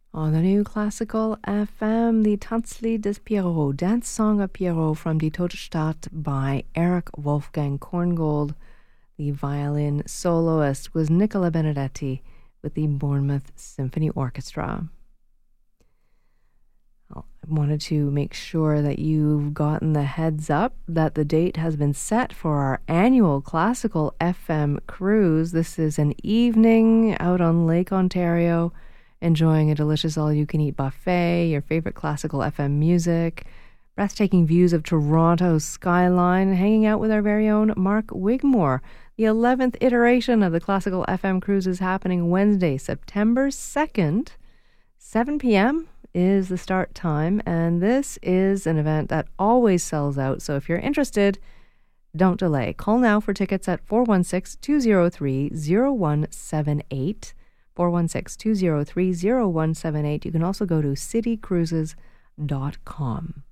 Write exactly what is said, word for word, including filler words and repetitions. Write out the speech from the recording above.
On the new Classical F M, the Tanzlied des Pierrot, Dance Song of Pierrot from Die Todesstadt by Eric Wolfgang Korngold. The violin soloist was Nicola Benedetti with the Bournemouth Symphony Orchestra. Well, I wanted to make sure that you've gotten the heads up that the date has been set for our annual Classical F M cruise. This is an evening out on Lake Ontario, enjoying a delicious all-you-can-eat buffet, your favorite classical F M music, breathtaking views of Toronto's skyline, hanging out with our very own Mark Wigmore. The eleventh iteration of the Classical F M cruise is happening Wednesday, September second, seven p.m. is the start time, and this is an event that always sells out, so if you're interested, don't delay. Call now for tickets at four one six, two zero three, zero one seven eight. four one six, two zero three, zero one seven eight. You can also go to city cruises dot com.